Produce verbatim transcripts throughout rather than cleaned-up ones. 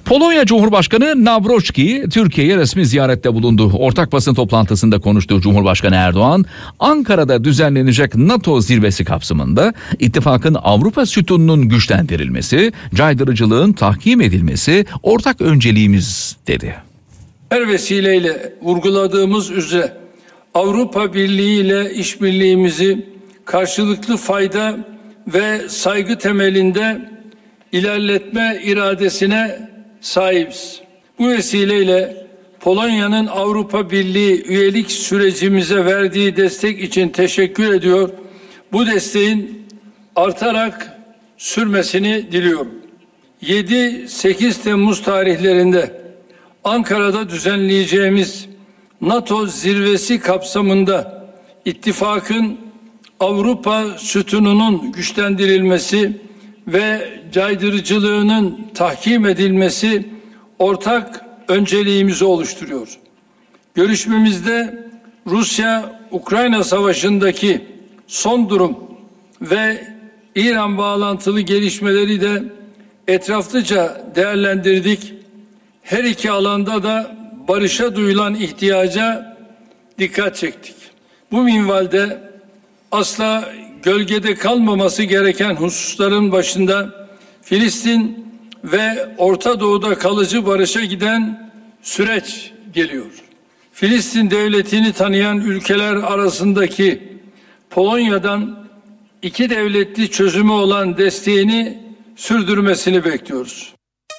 Polonya Cumhurbaşkanı Nawrocki Türkiye'ye resmi ziyarette bulundu. Ortak basın toplantısında konuştuğu Cumhurbaşkanı Erdoğan, Ankara'da düzenlenecek NATO zirvesi kapsamında ittifakın Avrupa sütununun güçlendirilmesi, caydırıcılığın tahkim edilmesi ortak önceliğimiz dedi. Her vesileyle vurguladığımız üzere Avrupa Birliği ile işbirliğimizi karşılıklı fayda ve saygı temelinde ilerletme iradesine sahibiz. Bu vesileyle Polonya'nın Avrupa Birliği üyelik sürecimize verdiği destek için teşekkür ediyor. Bu desteğin artarak sürmesini diliyorum. yedi sekiz Temmuz tarihlerinde Ankara'da düzenleyeceğimiz NATO zirvesi kapsamında ittifakın Avrupa sütununun güçlendirilmesi ve caydırıcılığının tahkim edilmesi ortak önceliğimizi oluşturuyor. Görüşmemizde Rusya-Ukrayna savaşındaki son durum ve İran bağlantılı gelişmeleri de etraflıca değerlendirdik. Her iki alanda da barışa duyulan ihtiyaca dikkat çektik. Bu minvalde asla gölgede kalmaması gereken hususların başında Filistin ve Orta Doğu'da kalıcı barışa giden süreç geliyor. Filistin devletini tanıyan ülkeler arasındaki Polonya'dan iki devletli çözümü olan desteğini sürdürmesini bekliyoruz.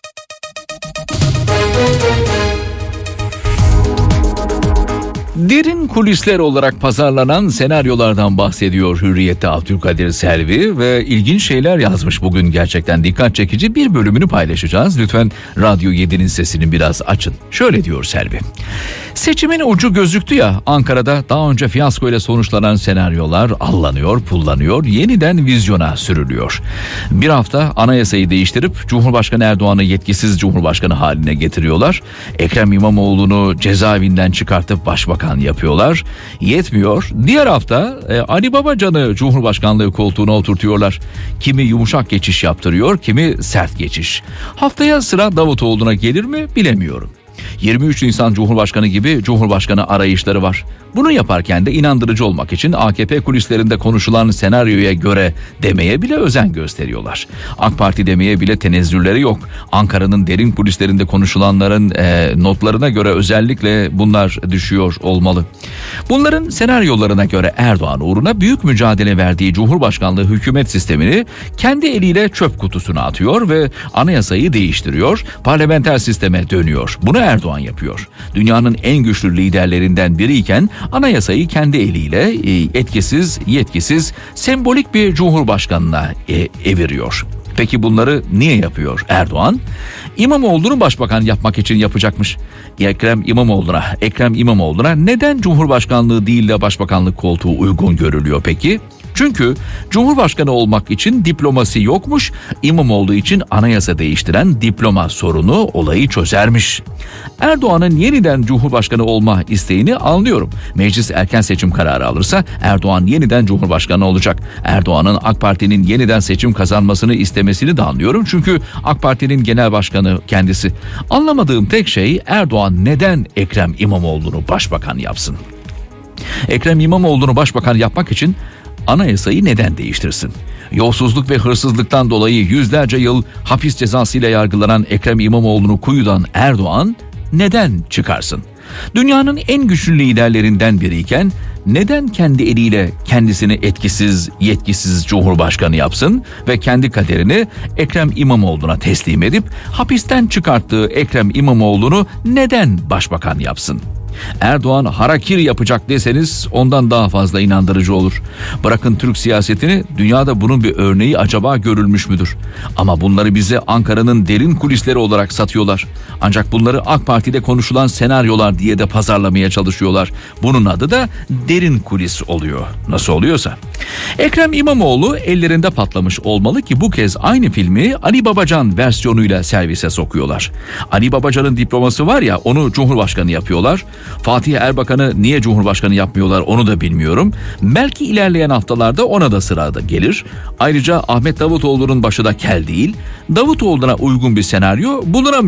Derin kulisler olarak pazarlanan senaryolardan bahsediyor Hürriyet'te Abdülkadir Selvi ve ilginç şeyler yazmış bugün, gerçekten dikkat çekici. Bir bölümünü paylaşacağız. Lütfen Radyo yedi'nin sesini biraz açın. Şöyle diyor Selvi. Seçimin ucu gözüktü ya, Ankara'da daha önce fiyasko ile sonuçlanan senaryolar allanıyor, pullanıyor, yeniden vizyona sürülüyor. Bir hafta anayasayı değiştirip Cumhurbaşkanı Erdoğan'ı yetkisiz Cumhurbaşkanı haline getiriyorlar. Ekrem İmamoğlu'nu cezaevinden çıkartıp başbakan yapıyorlar. Yetmiyor. Diğer hafta e, Ali Babacan'ı Cumhurbaşkanlığı koltuğuna oturtuyorlar. Kimi yumuşak geçiş yaptırıyor, kimi sert geçiş. Haftaya sıra Davutoğlu'na gelir mi bilemiyorum. yirmi üç Nisan Cumhurbaşkanı gibi Cumhurbaşkanı arayışları var. Bunu yaparken de inandırıcı olmak için A K P kulislerinde konuşulan senaryoya göre demeye bile özen gösteriyorlar. AK Parti demeye bile tenezzülleri yok. Ankara'nın derin kulislerinde konuşulanların e, notlarına göre özellikle bunlar düşüyor olmalı. Bunların senaryolarına göre Erdoğan uğruna büyük mücadele verdiği Cumhurbaşkanlığı hükümet sistemini kendi eliyle çöp kutusuna atıyor ve anayasayı değiştiriyor, parlamenter sisteme dönüyor. Bunu Erdoğan yapıyor. Dünyanın en güçlü liderlerinden biriyken anayasayı kendi eliyle etkisiz, yetkisiz, sembolik bir cumhurbaşkanına eviriyor. Peki bunları niye yapıyor Erdoğan? İmamoğlu'nu başbakan yapmak için yapacakmış. Ekrem İmamoğlu'na, Ekrem İmamoğlu'na neden Cumhurbaşkanlığı değil de başbakanlık koltuğu uygun görülüyor peki? Çünkü Cumhurbaşkanı olmak için diploması yokmuş, İmamoğlu için anayasa değiştiren diploma sorunu olayı çözermiş. Erdoğan'ın yeniden Cumhurbaşkanı olma isteğini anlıyorum. Meclis erken seçim kararı alırsa Erdoğan yeniden Cumhurbaşkanı olacak. Erdoğan'ın AK Parti'nin yeniden seçim kazanmasını istemesini de anlıyorum. Çünkü AK Parti'nin genel başkanı kendisi. Anlamadığım tek şey, Erdoğan neden Ekrem İmamoğlu'nu başbakan yapsın? Ekrem İmamoğlu'nu başbakan yapmak için anayasayı neden değiştirsin? Yolsuzluk ve hırsızlıktan dolayı yüzlerce yıl hapis cezasıyla yargılanan Ekrem İmamoğlu'nu kuyudan Erdoğan neden çıkarsın? Dünyanın en güçlü liderlerinden biriyken neden kendi eliyle kendisini etkisiz, yetkisiz Cumhurbaşkanı yapsın ve kendi kaderini Ekrem İmamoğlu'na teslim edip hapisten çıkarttığı Ekrem İmamoğlu'nu neden başbakan yapsın? Erdoğan harakiri yapacak deseniz ondan daha fazla inandırıcı olur. Bırakın Türk siyasetini, dünyada bunun bir örneği acaba görülmüş müdür? Ama bunları bize Ankara'nın derin kulisleri olarak satıyorlar. Ancak bunları AK Parti'de konuşulan senaryolar diye de pazarlamaya çalışıyorlar. Bunun adı da derin kulis oluyor. Nasıl oluyorsa. Ekrem İmamoğlu ellerinde patlamış olmalı ki bu kez aynı filmi Ali Babacan versiyonuyla servise sokuyorlar. Ali Babacan'ın diploması var ya, onu Cumhurbaşkanı yapıyorlar. Fatih Erbakan'ı niye Cumhurbaşkanı yapmıyorlar onu da bilmiyorum. Belki ilerleyen haftalarda ona da sırada gelir. Ayrıca Ahmet Davutoğlu'nun başı da kel değil. Davutoğlu'na uygun bir senaryo bulunamıyor.